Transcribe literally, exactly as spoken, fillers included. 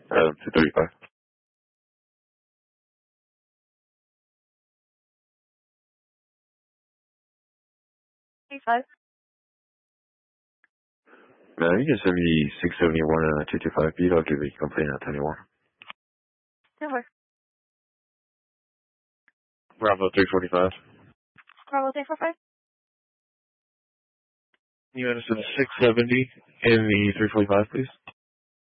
Uh, two thirty-five. thirty-five. Uh, you can send me six seventy-one and uh, two twenty-five feet. I'll give you a complaint at twenty-one. Never. Bravo three forty-five. Bravo three four five. You understand six seventy in the three forty-five, please?